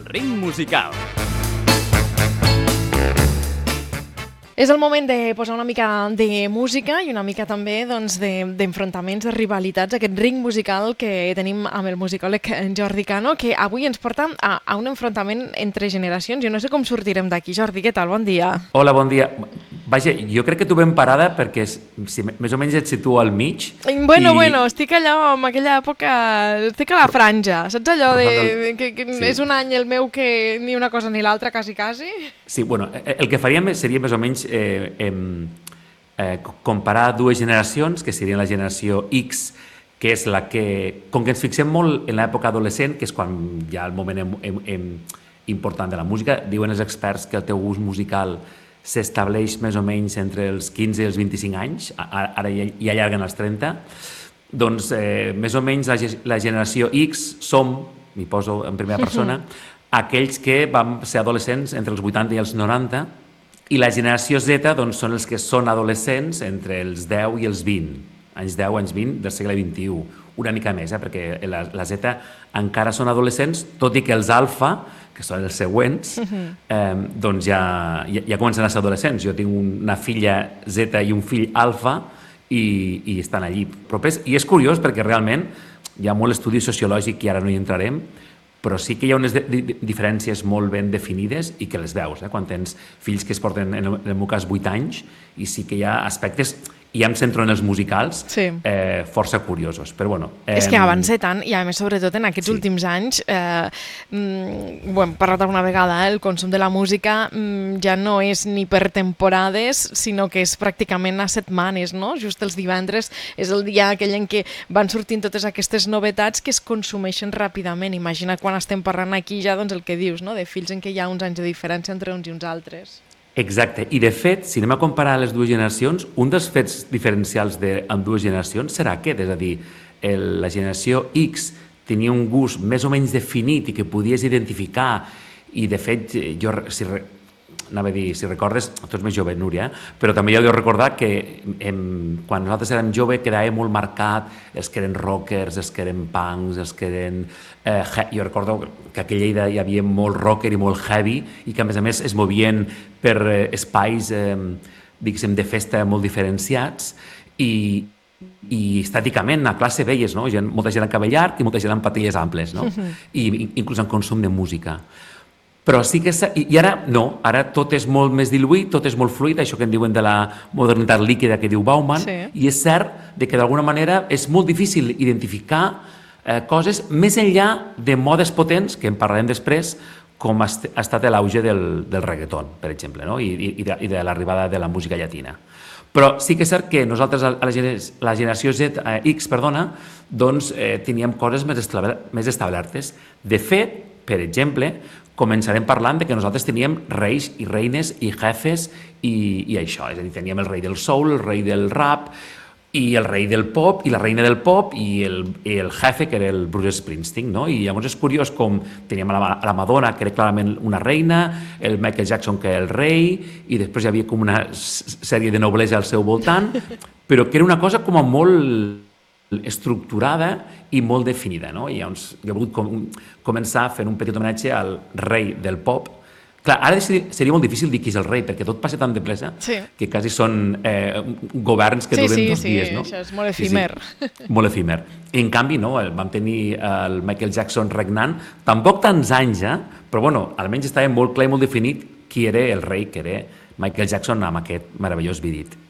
Ring musical. És el moment de posar una mica de música i una mica també d'enfrontaments, de rivalitats, aquest ring musical que tenim amb el musicòleg Jordi Cano, que avui ens porta a un enfrontament entre generacions. Jo no sé com sortirem d'aquí. Jordi, què tal? Bon dia. Hola, bon dia. Vaja, jo crec que tu ben parada perquè si més o menys et situo al mig. Bueno, estic allò, en aquella època, estic a la franja. Saps allò que sí. És un any el meu que ni una cosa ni l'altra, quasi. Sí, bueno, el que faríem seria més o menys comparar dues generacions, que serien la generació X, que és la que, com que ens fixem molt en l'època adolescent, que és quan hi ha el moment important de la música, diuen els experts que el teu gust musical s'estableix més o menys entre els 15 i els 25 anys, ara hi allarguen els 30, doncs més o menys la generació X som, m'hi poso en primera persona, aquells que vam ser adolescents entre els 80 i els 90, i la generació Z doncs, són els que són adolescents entre els 10 i els 20, anys 10, anys 20 del segle XXI, una mica més, perquè la Z encara són adolescents, tot i que els alfa, que són els següents, doncs ja comencen a ser adolescents. Jo tinc una filla Z i un fill alfa i estan allí propers. I és curiós perquè realment hi ha molt estudi sociològic i ara no hi entrarem, però sí que hi ha unes diferències molt ben definides i que les veus, quan tens fills que es porten, en el meu cas, 8 anys, i sí que hi ha aspectes, i ja em centro en els musicals, força curiosos. Però bueno, és que avança tant, i a més, sobretot en aquests últims anys, ho hem parlat alguna vegada, el consum de la música ja no és ni per temporades, sinó que és pràcticament a setmanes, no? Just els divendres és el dia aquell en què van sortint totes aquestes novetats que es consumeixen ràpidament. Imagina quan estem parlant aquí ja doncs el que dius, no? De fills en què hi ha uns anys de diferència entre uns i uns altres. Exacte, i de fet, si anem a comparar les dues generacions, un dels fets diferencials amb dues generacions serà aquest, és a dir, la generació X tenia un gust més o menys definit i que podies identificar, i de fet, jo, si recordes, tu ets més jove, Núria, però també jo devo recordar que quan nosaltres érem jove quedava molt marcat els que eren rockers, els que eren punks, els que eren... Jo recordo que a Lleida hi havia molt rocker i molt heavy i que a més es movien per espais, diguéssim, de festa molt diferenciats i estàticament a classe veies, no? Molta gent amb cabell llarg i molta gent amb patilles amples, no? I inclús en consum de música. Però sí que... I ara no, ara tot és molt més diluït, tot és molt fluid, això que en diuen de la modernitat líquida que diu Bauman, i és cert que d'alguna manera és molt difícil identificar coses més enllà de modes potents, que en parlarem després, com ha estat l'auge del reggaeton, per exemple, no? I de l'arribada de la música llatina. Però sí que és cert que nosaltres, la generació X, doncs teníem coses més establertes. De fet, per exemple, començarem parlant de que nosaltres teníem reis i reines i jefes i això, és a dir, teníem el rei del soul, el rei del rap i el rei del pop i la reina del pop i el jefe, que era el Bruce Springsteen, no? I llavors és curiós com teníem la Madonna, que era clarament una reina, el Michael Jackson, que era el rei, i després hi havia com una sèrie de noblesa al seu voltant, però que era una cosa com a molt estructurada i molt definida, no? I llavors jo he volgut començar fent un petit homenatge al rei del pop. Clar, ara seria molt difícil dir qui és el rei, perquè tot passa tan de pressa que quasi són governs que duren 2 dies, no? Sí, això és molt efímer. Molt efímer. En canvi, no, vam tenir el Michael Jackson regnant, tampoc tants anys, però bueno, almenys estava molt clar i molt definit qui era el rei, que era Michael Jackson amb aquest meravellós vidit.